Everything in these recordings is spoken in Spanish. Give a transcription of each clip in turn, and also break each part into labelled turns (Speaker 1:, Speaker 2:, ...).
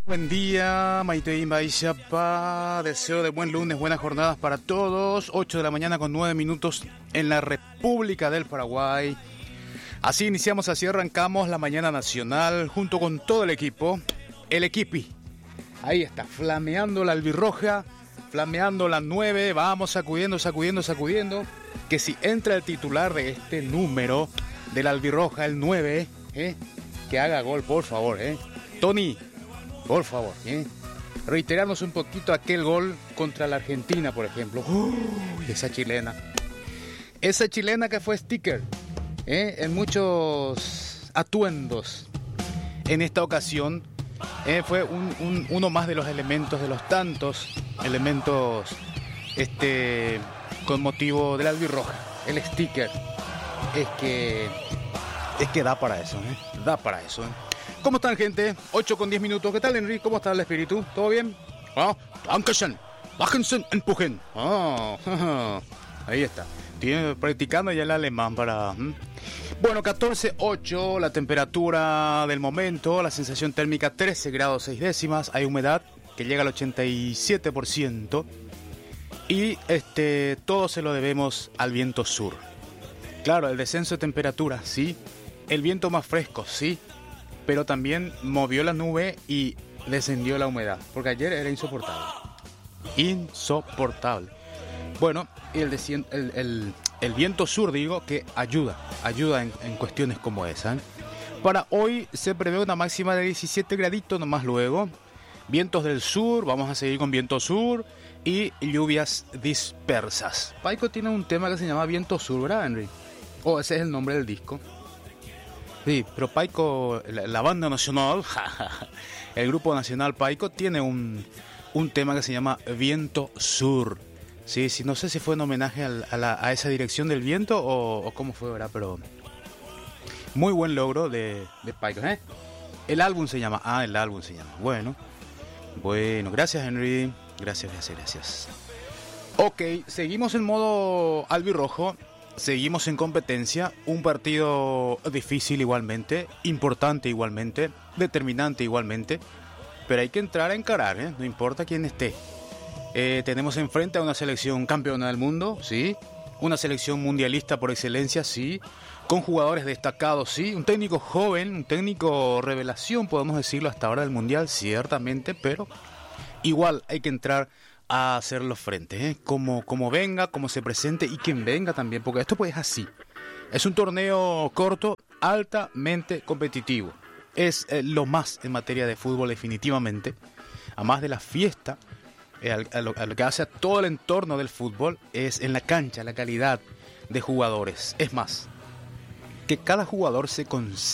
Speaker 1: Buen día, Maite Baixapa. Deseo de buen lunes, buenas jornadas para todos. 8 de la mañana con 9 minutos en la República del Paraguay. Así iniciamos, así arrancamos la mañana nacional junto con todo el equipo. El equipi. Ahí está, flameando la albirroja, flameando la 9. Vamos sacudiendo. Que si entra el titular de este número de la albirroja, el 9, que haga gol, por favor, Tony. Por favor, reiterarnos un poquito aquel gol contra la Argentina, por ejemplo. Esa chilena. Esa chilena que fue sticker, en muchos atuendos. En esta ocasión, fue uno más de los elementos, de los tantos elementos con motivo de la albirroja. El sticker. Es que da para eso, Da para eso, ¿Cómo están, gente? 8 con 10 minutos. ¿Qué tal, Enrique? ¿Cómo está el espíritu? ¿Todo bien? Dankeschön. Bájense, empujen. Ahí está. Tiene practicando ya el alemán para... Bueno, 14.8, la temperatura del momento, la sensación térmica 13 grados 6 décimas, hay humedad que llega al 87% y todo se lo debemos al viento sur. Claro, el descenso de temperatura, sí. El viento más fresco, sí. Pero también movió la nube y descendió la humedad, porque ayer era insoportable. Insoportable. Bueno, y el viento sur, digo, que ayuda en cuestiones como esa. Para hoy se prevé una máxima de 17 graditos nomás luego. Vientos del sur, vamos a seguir con viento sur y lluvias dispersas. Paico tiene un tema que se llama Viento Sur, ¿verdad, Henry? Ese es el nombre del disco. Sí, pero Paico, la banda nacional, el grupo nacional Paico tiene un tema que se llama Viento Sur. Sí, no sé si fue en homenaje a esa dirección del viento o cómo fue, ¿verdad? Pero muy buen logro de Paico, El álbum se llama. Bueno, gracias, Henry. Gracias. Ok, seguimos en modo albirrojo. Seguimos en competencia, un partido difícil igualmente, importante igualmente, determinante igualmente, pero hay que entrar a encarar, no importa quién esté. Tenemos enfrente a una selección campeona del mundo, sí, una selección mundialista por excelencia, sí, con jugadores destacados, sí, un técnico joven, un técnico revelación, podemos decirlo hasta ahora del mundial, ciertamente, pero igual hay que entrar a hacerlo frente, como venga, como se presente y quien venga también, porque esto pues es así. Es un torneo corto, altamente competitivo. Es lo más en materia de fútbol definitivamente. Además de la fiesta, a lo que hace a todo el entorno del fútbol es en la cancha, la calidad de jugadores. Es más, que cada jugador sea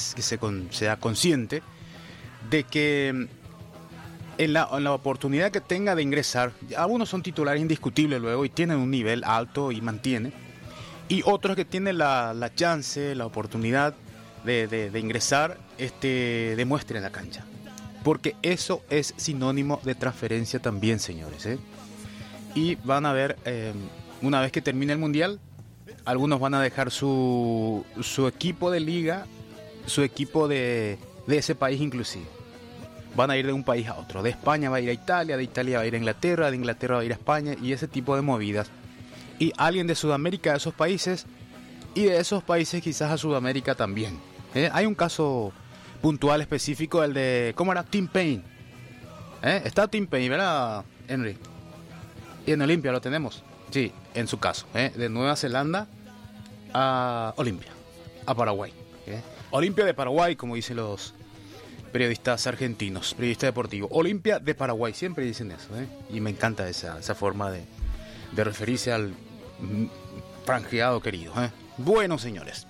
Speaker 1: consciente de que en la oportunidad que tenga de ingresar, algunos son titulares indiscutibles luego y tienen un nivel alto y mantienen, y otros que tienen la chance, la oportunidad de ingresar, demuestren en la cancha, porque eso es sinónimo de transferencia también, señores, y van a ver, una vez que termine el mundial, algunos van a dejar su equipo de liga, su equipo de ese país inclusive. Van a ir de un país a otro. De España va a ir a Italia, de Italia va a ir a Inglaterra, de Inglaterra va a ir a España y ese tipo de movidas. Y alguien de Sudamérica, de esos países, y de esos países quizás a Sudamérica también. Hay un caso puntual específico, el de, ¿cómo era? Tim Payne. Está Tim Payne, ¿verdad, Henry? Y en Olimpia lo tenemos. Sí, en su caso. De Nueva Zelanda a Olimpia, a Paraguay. Olimpia de Paraguay, como dicen los periodistas argentinos, periodista deportivo. Olimpia de Paraguay, siempre dicen eso, y me encanta esa forma de referirse al franjeado querido. Bueno, señores,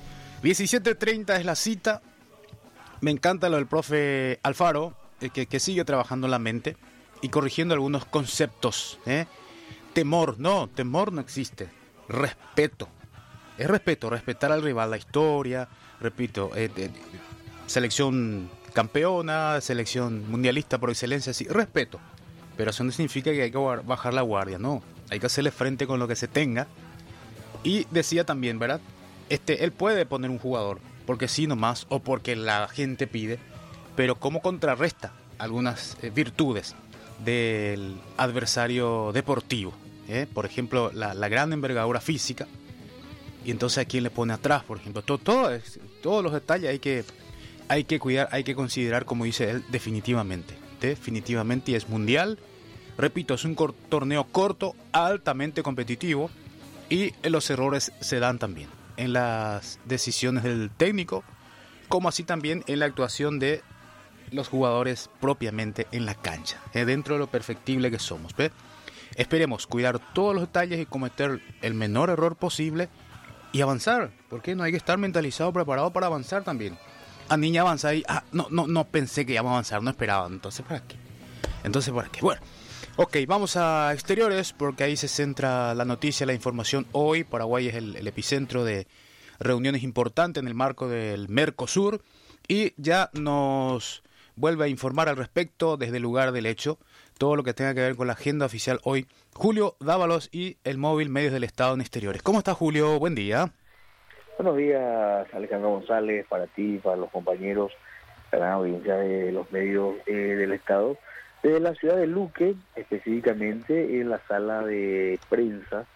Speaker 1: 17:30 es la cita. Me encanta lo del profe Alfaro, que sigue trabajando en la mente y corrigiendo algunos conceptos. Temor no existe. Respeto. Es respetar al rival, la historia, repito, selección campeona, selección mundialista por excelencia, sí, respeto, pero eso no significa que hay que bajar la guardia, no, hay que hacerle frente con lo que se tenga. Y decía también, ¿verdad? Él puede poner un jugador porque sí nomás o porque la gente pide, pero ¿cómo contrarresta algunas virtudes del adversario deportivo. Por ejemplo, la gran envergadura física. Y entonces a quién le pone atrás, por ejemplo. Todos los detalles hay que cuidar, hay que considerar, como dice él, definitivamente. Definitivamente, y es mundial. Repito, es un torneo corto, altamente competitivo. Y los errores se dan también en las decisiones del técnico, como así también en la actuación de los jugadores propiamente en la cancha, dentro de lo perfectible que somos. Esperemos cuidar todos los detalles y cometer el menor error posible y avanzar, porque no hay que estar mentalizado, preparado para avanzar también. A niña avanzar y no pensé que íbamos a avanzar, no esperaba, entonces ¿para qué? Bueno, ok, vamos a exteriores, porque ahí se centra la noticia, la información. Hoy Paraguay es el epicentro de reuniones importantes en el marco del Mercosur, y ya nos vuelve a informar al respecto desde el lugar del hecho, todo lo que tenga que ver con la agenda oficial hoy, Julio Dávalos y el móvil Medios del Estado en Exteriores. ¿Cómo estás, Julio? Buen día.
Speaker 2: Buenos días, Alejandro González, para ti, para los compañeros, para la audiencia de los medios del Estado. Desde la ciudad de Luque, específicamente en la sala de prensa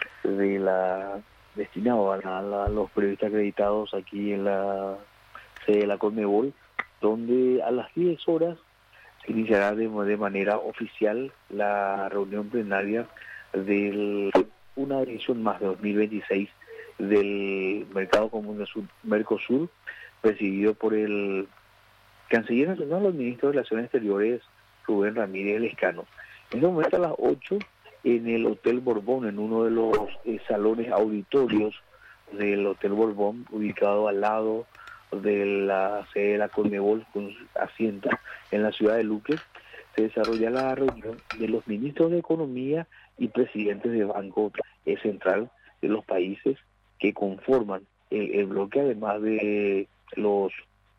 Speaker 2: destinado a los periodistas acreditados aquí en la sede de la Conmebol, donde a las 10 horas se iniciará de manera oficial la reunión plenaria de una edición más de 2026 del Mercado Común del Mercosur, presidido por el Canciller Nacional, los ministros de Relaciones Exteriores, Rubén Ramírez Lescano. En este momento a las 8, en el Hotel Borbón, en uno de los salones auditorios del Hotel Borbón, ubicado al lado de la sede de la Conmebol, con asiento en la ciudad de Luque, se desarrolla la reunión de los ministros de Economía y presidentes de Banco Central de los países que conforman el bloque, además de los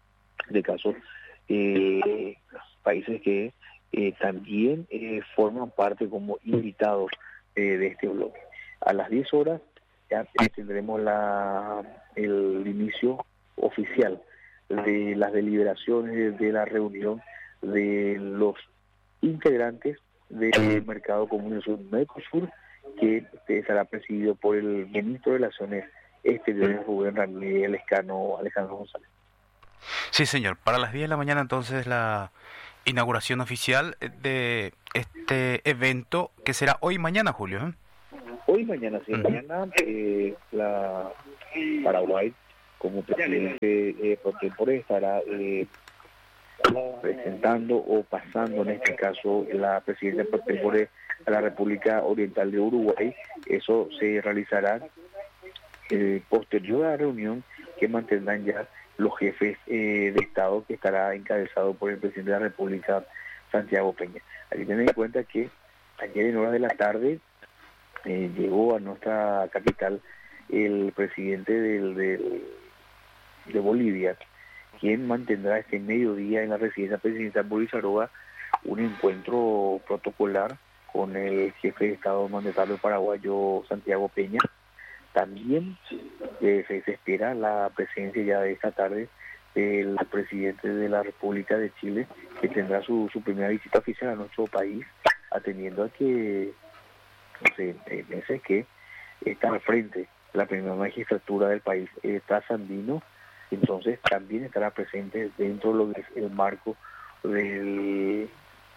Speaker 2: países que también forman parte como invitados de este bloque. A las 10 horas ya tendremos el inicio oficial de las deliberaciones de la reunión de los integrantes del Mercado Común del Sur Mercosur, que estará presidido por el ministro de Relaciones Exteriores, Rubén Ramírez Lescano, Alejandro González.
Speaker 1: Sí, señor. Para las 10 de la mañana entonces la inauguración oficial de este evento, que será hoy y mañana, Julio.
Speaker 2: Hoy y mañana, sí. Mañana Paraguay, como presidente pro tempore, estará presentando o pasando, en este caso, la presidenta pro tempore a la República Oriental de Uruguay. Eso se realizará posterior a la reunión que mantendrán ya los jefes de Estado, que estará encabezado por el presidente de la República, Santiago Peña. Hay que tener en cuenta que ayer en horas de la tarde llegó a nuestra capital el presidente de Bolivia, quien mantendrá este mediodía en la residencia presidencial Boris Aroa un encuentro protocolar con el jefe de Estado mandatario paraguayo Santiago Peña. También se espera la presencia ya de esta tarde del presidente de la República de Chile, que tendrá su primera visita oficial a nuestro país, atendiendo a que meses que está al frente la primera magistratura del país, está Sandino. Entonces también estará presente dentro de lo que es el marco de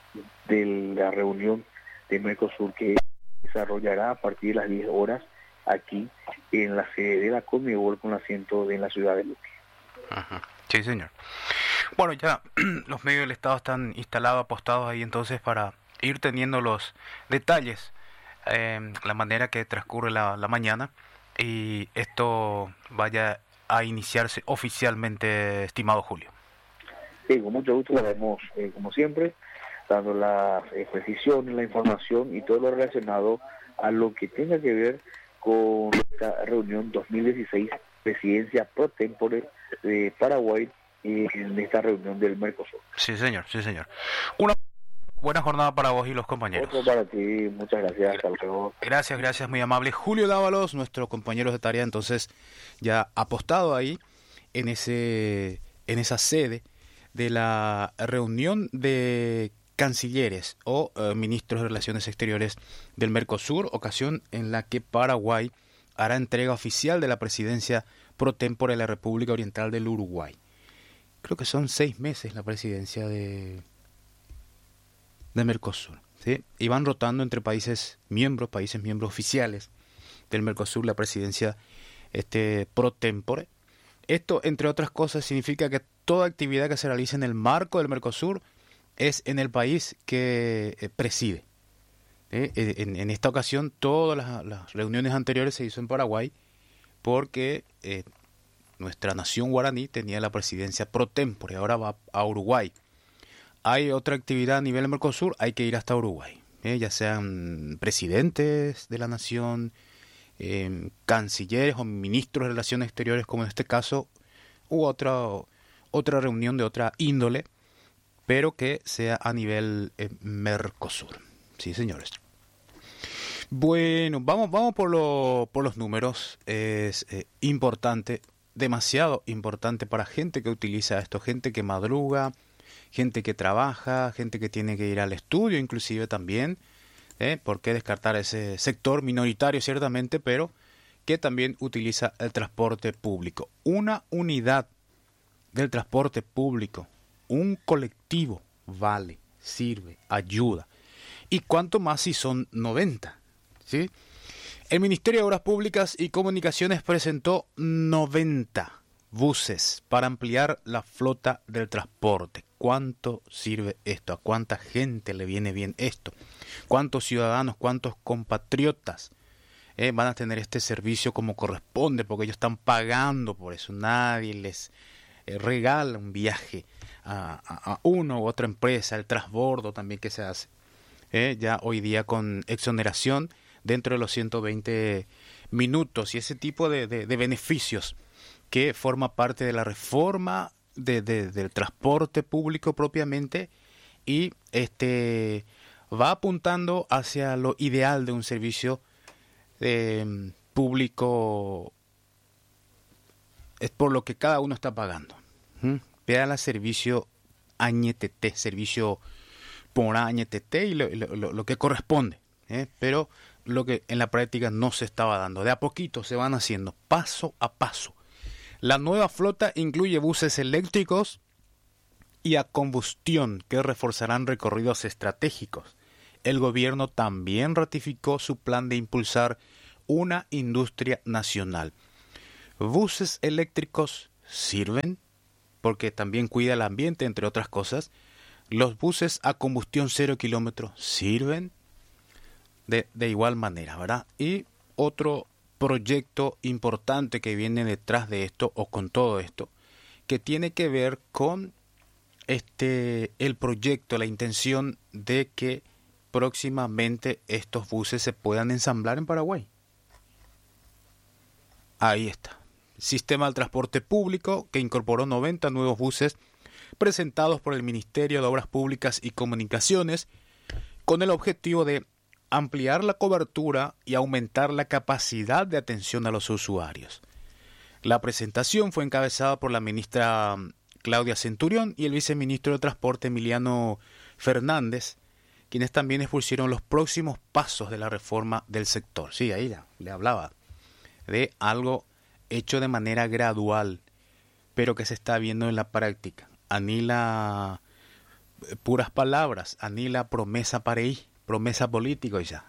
Speaker 2: la reunión de Mercosur, que desarrollará a partir de las 10 horas aquí en la sede de la Conmebol, con asiento en la ciudad de Luque.
Speaker 1: Ajá. Sí, señor. Bueno, ya los medios del Estado están instalados, apostados ahí entonces para ir teniendo los detalles, la manera que transcurre la mañana, y esto vaya a iniciarse oficialmente, estimado Julio.
Speaker 2: Sí, con mucho gusto lo vemos, como siempre, dando las precisiones, la información y todo lo relacionado a lo que tenga que ver con esta reunión 2016, presidencia pro tempore de Paraguay, en esta reunión del Mercosur.
Speaker 1: Sí, señor, sí, señor. Una buena jornada para vos y los compañeros.
Speaker 2: Otro para ti, muchas gracias. Hasta luego.
Speaker 1: Gracias, muy amable. Julio Dávalos, nuestro compañero de tarea, entonces ya apostado ahí en esa sede de la reunión de cancilleres o ministros de Relaciones Exteriores del Mercosur, ocasión en la que Paraguay hará entrega oficial de la presidencia pro tempore de la República Oriental del Uruguay. Creo que son 6 meses la presidencia de Mercosur, ¿sí? Y van rotando entre países miembros oficiales del Mercosur la presidencia pro tempore. Esto, entre otras cosas, significa que toda actividad que se realice en el marco del Mercosur es en el país que preside. En esta ocasión, todas las reuniones anteriores se hizo en Paraguay porque nuestra nación guaraní tenía la presidencia pro tempore, ahora va a Uruguay. Hay otra actividad a nivel Mercosur, hay que ir hasta Uruguay, ya sean presidentes de la nación, cancilleres o ministros de Relaciones Exteriores, como en este caso, u otra reunión de otra índole, pero que sea a nivel Mercosur. Sí, señores. Bueno, vamos por los números. Es importante, demasiado importante para gente que utiliza esto, gente que madruga, gente que trabaja, gente que tiene que ir al estudio inclusive también. ¿Por qué descartar ese sector minoritario ciertamente, pero que también utiliza el transporte público? Una unidad del transporte público, un colectivo, vale, sirve, ayuda. ¿Y cuánto más si son 90? ¿Sí? El Ministerio de Obras Públicas y Comunicaciones presentó 90 buses para ampliar la flota del transporte. ¿Cuánto sirve esto? ¿A cuánta gente le viene bien esto? ¿Cuántos ciudadanos, cuántos compatriotas van a tener este servicio como corresponde? Porque ellos están pagando por eso. Nadie les regala un viaje a una u otra empresa, el transbordo también que se hace. Ya hoy día con exoneración dentro de los 120 minutos y ese tipo de beneficios que forma parte de la reforma del transporte público propiamente y va apuntando hacia lo ideal de un servicio público, es por lo que cada uno está pagando. Vean el servicio AñTT, servicio por AñTT y lo que corresponde, pero lo que en la práctica no se estaba dando. De a poquito se van haciendo, paso a paso. La nueva flota incluye buses eléctricos y a combustión que reforzarán recorridos estratégicos. El gobierno también ratificó su plan de impulsar una industria nacional. Buses eléctricos sirven porque también cuida el ambiente, entre otras cosas. Los buses a combustión 0 kilómetros sirven de igual manera, ¿verdad? Y otro proyecto importante que viene detrás de esto o con todo esto, que tiene que ver con el proyecto, la intención de que próximamente estos buses se puedan ensamblar en Paraguay. Ahí está. Sistema del transporte público que incorporó 90 nuevos buses presentados por el Ministerio de Obras Públicas y Comunicaciones con el objetivo de ampliar la cobertura y aumentar la capacidad de atención a los usuarios. La presentación fue encabezada por la ministra Claudia Centurión y el viceministro de Transporte Emiliano Fernández, quienes también expusieron los próximos pasos de la reforma del sector. Sí, ahí le hablaba de algo hecho de manera gradual, pero que se está viendo en la práctica. Anila puras palabras, anila promesa para ahí. Promesa política ya.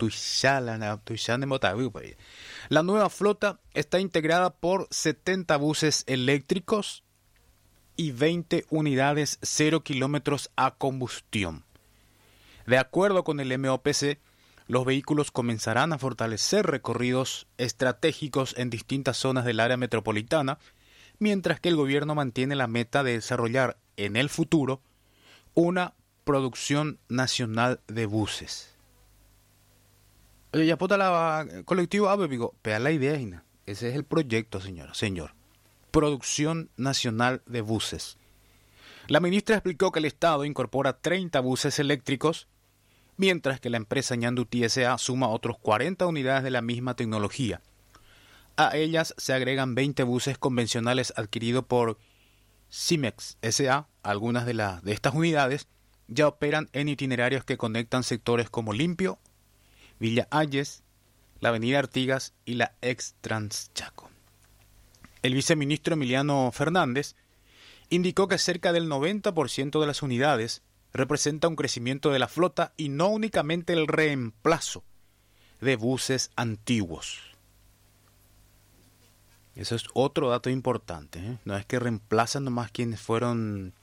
Speaker 1: La nueva flota está integrada por 70 buses eléctricos y 20 unidades 0 kilómetros a combustión. De acuerdo con el MOPC, los vehículos comenzarán a fortalecer recorridos estratégicos en distintas zonas del área metropolitana, mientras que el gobierno mantiene la meta de desarrollar en el futuro una producción nacional de buses. Oye, ya puta la colectivo Avevigo, pea la idea, Ina. Ese es el proyecto, señor. Producción nacional de buses. La ministra explicó que el Estado incorpora 30 buses eléctricos, mientras que la empresa Ñandutí S.A. suma otros 40 unidades de la misma tecnología. A ellas se agregan 20 buses convencionales adquiridos por Cimex S.A., algunas de estas unidades ya operan en itinerarios que conectan sectores como Limpio, Villa Ayes, la Avenida Artigas y la ex Transchaco. El viceministro Emiliano Fernández indicó que cerca del 90% de las unidades representa un crecimiento de la flota y no únicamente el reemplazo de buses antiguos. Eso es otro dato importante, ¿eh? No es que reemplazan nomás quienes fueron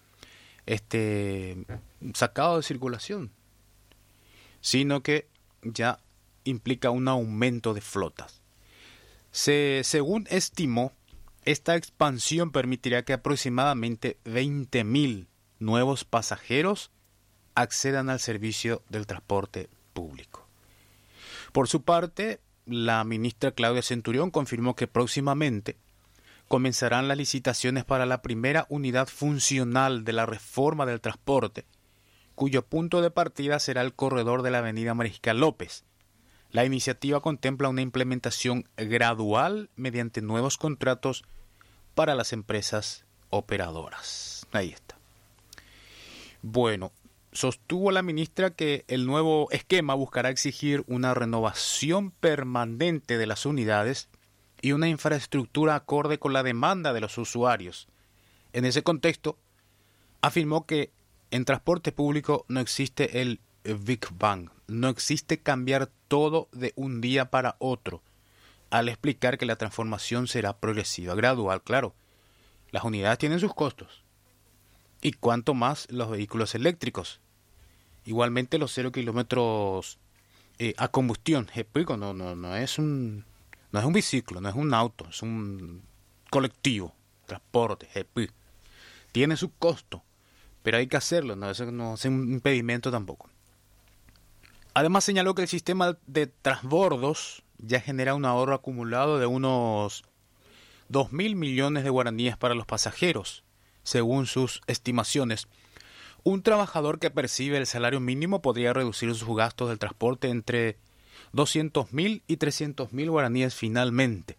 Speaker 1: sacados de circulación, sino que ya implica un aumento de flotas. Según estimó, esta expansión permitirá que aproximadamente 20.000 nuevos pasajeros accedan al servicio del transporte público. Por su parte, la ministra Claudia Centurión confirmó que próximamente comenzarán las licitaciones para la primera unidad funcional de la reforma del transporte, cuyo punto de partida será el corredor de la avenida Mariscal López. La iniciativa contempla una implementación gradual mediante nuevos contratos para las empresas operadoras. Ahí está. Bueno, sostuvo la ministra que el nuevo esquema buscará exigir una renovación permanente de las unidades y una infraestructura acorde con la demanda de los usuarios. En ese contexto, afirmó que en transporte público no existe el Big Bang, no existe cambiar todo de un día para otro, al explicar que la transformación será progresiva, gradual, claro. Las unidades tienen sus costos. Y cuanto más los vehículos eléctricos. Igualmente los 0 kilómetros a combustión. No es un biciclo, no es un auto, es un colectivo, transporte, tiene su costo, pero hay que hacerlo, eso no es un impedimento tampoco. Además señaló que el sistema de transbordos ya genera un ahorro acumulado de unos 2.000 millones de guaraníes para los pasajeros, según sus estimaciones. Un trabajador que percibe el salario mínimo podría reducir sus gastos del transporte entre 200.000 y 300.000 guaraníes finalmente.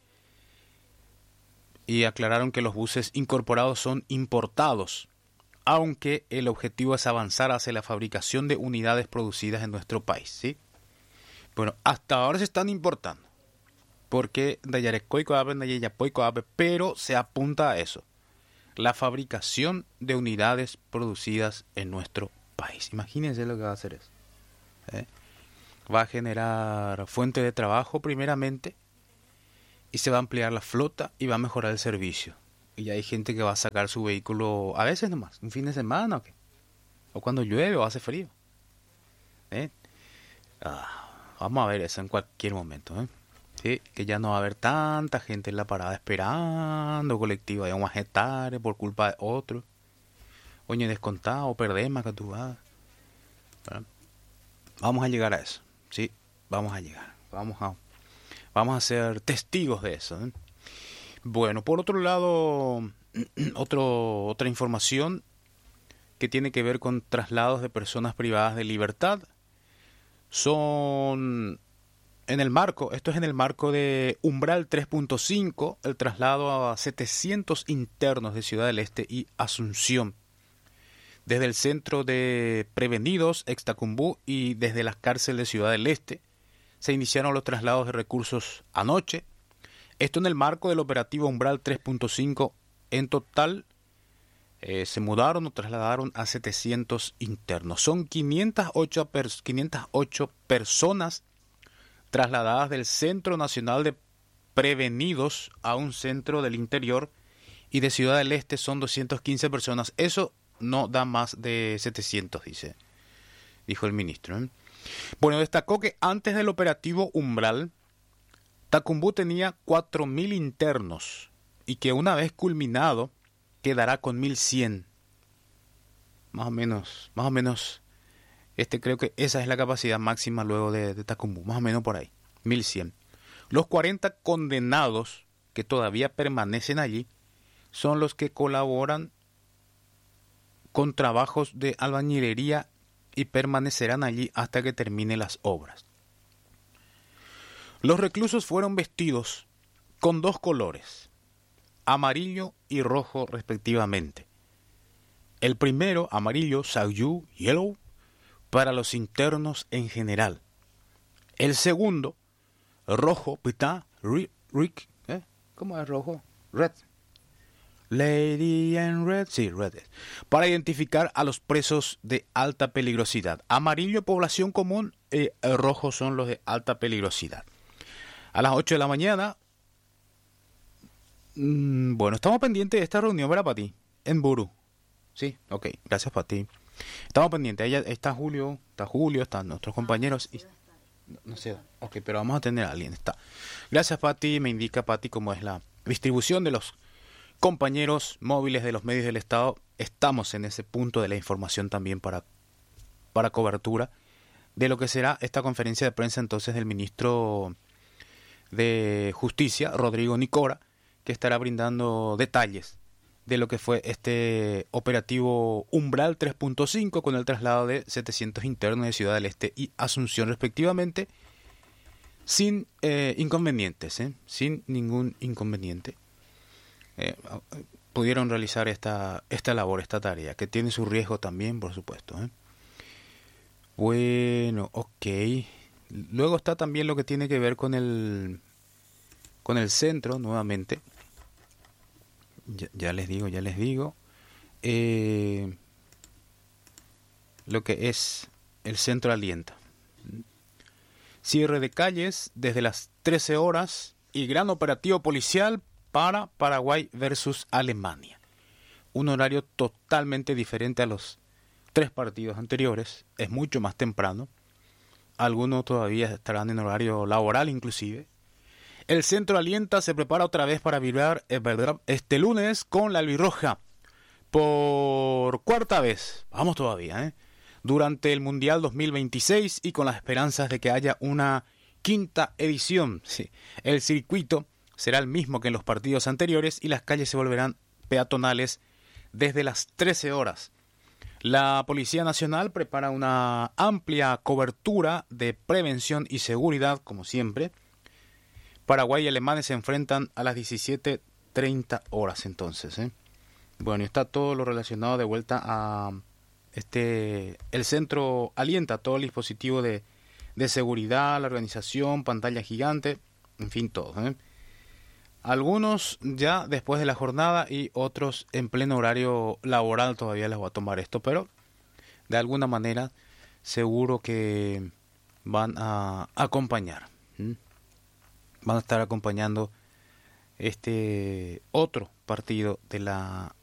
Speaker 1: Y aclararon que los buses incorporados son importados, aunque el objetivo es avanzar hacia la fabricación de unidades producidas en nuestro país, ¿sí? Bueno, hasta ahora se están importando, porque pero se apunta a eso, la fabricación de unidades producidas en nuestro país. Imagínense lo que va a hacer eso, ¿eh? Va a generar fuente de trabajo primeramente, y se va a ampliar la flota y va a mejorar el servicio. Y ya hay gente que va a sacar su vehículo a veces nomás, un fin de semana o qué, o cuando llueve o hace frío, ¿eh? Vamos a ver eso en cualquier momento, ¿eh? Sí, que ya no va a haber tanta gente en la parada esperando colectivo, hay un ajetare por culpa de otro. Oye, descontado, perdemos que tú vas. Bueno, vamos a llegar a eso, sí, vamos a llegar, vamos a ser testigos de eso, ¿eh? Bueno, por otro lado, otra información que tiene que ver con traslados de personas privadas de libertad. Esto es en el marco de Umbral 3.5, el traslado a 700 internos de Ciudad del Este y Asunción, desde el centro de prevenidos Extacumbú y desde las cárceles de Ciudad del Este. Se iniciaron los traslados de recursos anoche. Esto en el marco del operativo Umbral 3.5. En total se mudaron o trasladaron a 700 internos. Son 508 personas trasladadas del Centro Nacional de Prevenidos a un centro del interior, y de Ciudad del Este son 215 personas. Eso no da más de 700, dijo el ministro, ¿eh? Bueno, destacó que antes del operativo Umbral, Tacumbú tenía 4.000 internos y que una vez culminado quedará con 1.100. Más o menos, creo que esa es la capacidad máxima luego de Tacumbú, más o menos por ahí, 1.100. Los 40 condenados que todavía permanecen allí son los que colaboran con trabajos de albañilería y permanecerán allí hasta que terminen las obras. Los reclusos fueron vestidos con 2 colores, amarillo y rojo respectivamente, El primero, amarillo, Sayu, yellow, para los internos en general. El segundo, rojo, putain, Rick, ¿cómo es rojo? Red. Lady in Red, sí, Red. Para identificar a los presos de alta peligrosidad. Amarillo, población común, rojo son los de alta peligrosidad. A las 8 de la mañana, bueno, estamos pendientes de esta reunión, ¿verdad, Pati? En Buru. Sí, ok, gracias, Pati. Estamos pendientes, ahí está Julio, están nuestros compañeros. Y, no sé, ok, pero vamos a tener a alguien, está. Gracias, Pati, me indica, Pati, cómo es la distribución de los compañeros móviles de los medios del Estado. Estamos en ese punto de la información también para cobertura de lo que será esta conferencia de prensa entonces del ministro de Justicia, Rodrigo Nicora, que estará brindando detalles de lo que fue este operativo Umbral 3.5 con el traslado de 700 internos de Ciudad del Este y Asunción respectivamente, sin inconvenientes, sin ningún inconveniente. Pudieron realizar esta labor, esta tarea, que tiene su riesgo también, por supuesto. Bueno, ok. Luego está también lo que tiene que ver con el centro, nuevamente. Ya les digo. Lo que es el centro alienta. Cierre de calles desde las 13 horas y gran operativo policial para Paraguay versus Alemania. Un horario totalmente diferente a los 3 partidos anteriores. Es mucho más temprano. Algunos todavía estarán en horario laboral inclusive. El centro alienta, se prepara otra vez para vibrar este lunes con la albirroja. Por cuarta vez. Vamos todavía, durante el Mundial 2026 y con las esperanzas de que haya una quinta edición. Sí. El circuito será el mismo que en los partidos anteriores y las calles se volverán peatonales desde las 13 horas. La Policía Nacional prepara una amplia cobertura de prevención y seguridad, como siempre. Paraguay y alemanes se enfrentan a las 17:30 horas entonces. Bueno, está todo lo relacionado de vuelta a el centro alienta todo el dispositivo de seguridad, la organización, pantalla gigante, en fin, todo. Algunos ya después de la jornada y otros en pleno horario laboral todavía les va a tomar esto, pero de alguna manera seguro que van a acompañar. Van a estar acompañando este otro partido de la